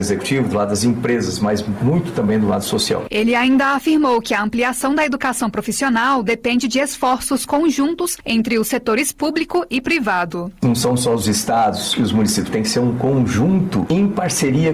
executivo, do lado das empresas, mas muito também do lado social. Ele ainda afirmou que a ampliação da educação profissional depende de esforços conjuntos entre os setores público e privado. Não são só os estados e os municípios, tem que ser um conjunto em parceria